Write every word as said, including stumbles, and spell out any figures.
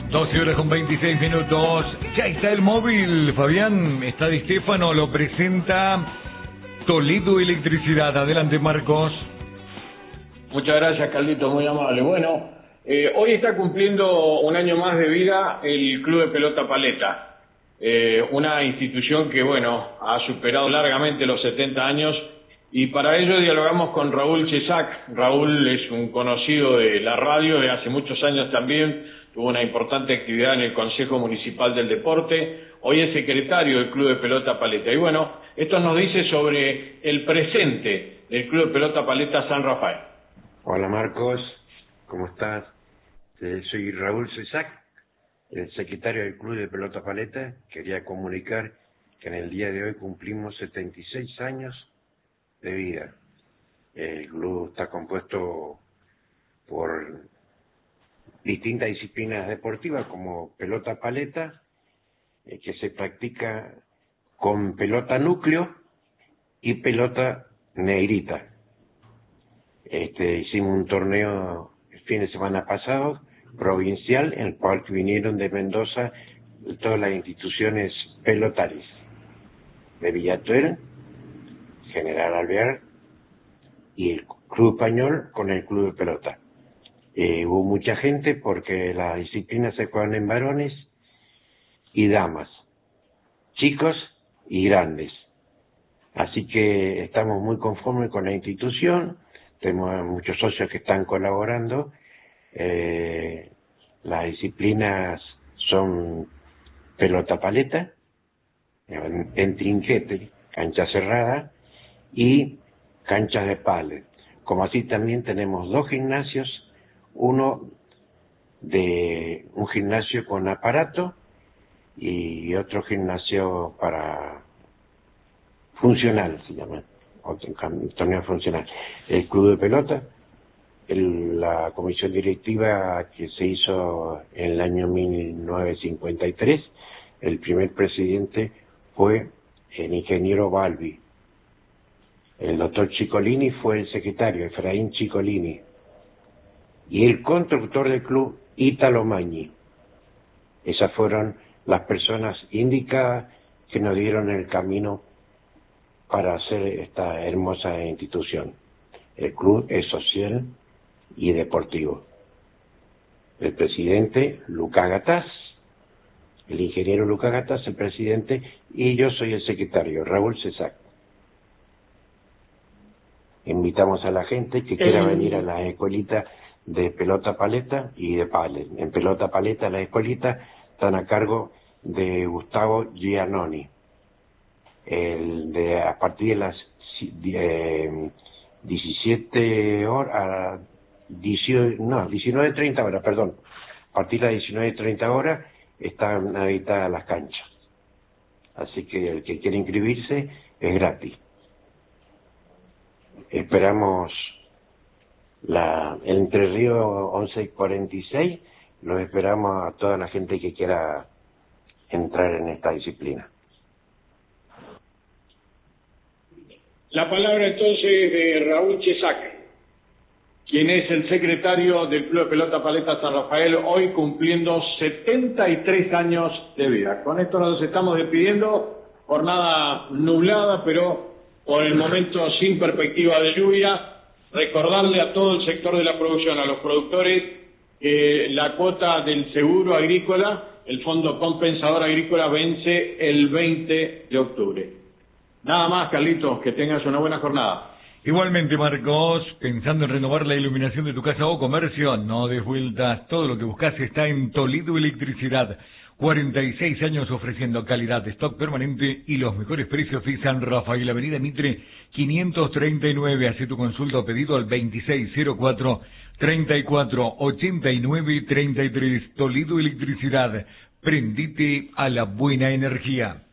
doce horas con veintiséis minutos. Ya está el móvil, Fabián. Está Di Stéfano, lo presenta Toledo Electricidad. Adelante, Marcos. Muchas gracias, Caldito, muy amable. Bueno, eh, hoy está cumpliendo un año más de vida el Club de Pelota Paleta. Eh, una institución que, bueno, ha superado largamente los setenta años. Y para ello dialogamos con Raúl Chesac. Raúl es un conocido de la radio de hace muchos años también, tuvo una importante actividad en el Consejo Municipal del Deporte, hoy es secretario del Club de Pelota Paleta. Y bueno, esto nos dice sobre el presente del Club de Pelota Paleta San Rafael. Hola Marcos, ¿cómo estás? Eh, soy Raúl Chesac, el secretario del Club de Pelota Paleta. Quería comunicar que en el día de hoy cumplimos setenta y seis años de vida. El club está compuesto por distintas disciplinas deportivas como pelota paleta, eh, que se practica con pelota núcleo y pelota negrita. Este, hicimos un torneo el fin de semana pasado, provincial, en el cual vinieron de Mendoza todas las instituciones pelotarias, de Villatuel, General Alvear y el Club Español con el Club de Pelota. Eh, hubo mucha gente porque las disciplinas se juegan en varones y damas, chicos y grandes. Así que estamos muy conformes con la institución, tenemos muchos socios que están colaborando. Eh, las disciplinas son pelota paleta, en, en trinquete, cancha cerrada, y canchas de pádel. Como así también tenemos dos gimnasios, uno de un gimnasio con aparato y otro gimnasio para funcional, se llama, otro torneo funcional. El club de pelota, el, la comisión directiva que se hizo en el año mil novecientos cincuenta y tres, el primer presidente fue el ingeniero Balbi. El doctor Ciccolini fue el secretario, Efraín Ciccolini. Y el constructor del club, Ítalo Magni. Esas fueron las personas indicadas que nos dieron el camino para hacer esta hermosa institución. El club es social y deportivo. El presidente, Lucas Gataz, el ingeniero Lucas Gataz, el presidente, y yo soy el secretario, Raúl Chesac. Invitamos a la gente que quiera venir a las escuelitas de pelota paleta y de pádel. En pelota paleta las escuelitas están a cargo de Gustavo Giannoni. El de, a partir de las eh, diecisiete horas, dieciocho, no, diecinueve treinta horas, perdón. A partir de las diecinueve treinta horas están habilitadas las canchas. Así que el que quiera inscribirse es gratis. Esperamos la el Entre Ríos once cuarenta y seis, los esperamos a toda la gente que quiera entrar en esta disciplina. La palabra entonces de Raúl Chesac, quien es el secretario del Club de Pelota Paleta San Rafael, hoy cumpliendo setenta y tres años de vida. Con esto nos estamos despidiendo, jornada nublada, pero por el momento sin perspectiva de lluvia. Recordarle a todo el sector de la producción, a los productores, que la cuota del seguro agrícola, el Fondo Compensador Agrícola, vence el veinte de octubre. Nada más, Carlitos, que tengas una buena jornada. Igualmente, Marcos, pensando en renovar la iluminación de tu casa o comercio, no des vueltas, todo lo que buscas está en Toledo Electricidad. cuarenta y seis años ofreciendo calidad de stock permanente y los mejores precios de San Rafael, Avenida Mitre quinientos treinta y nueve. Hace tu consulta o pedido al veintiséis cero cuatro, treinta y cuatro, ochenta y nueve, treinta y tres. Toledo Electricidad, prendite a la buena energía.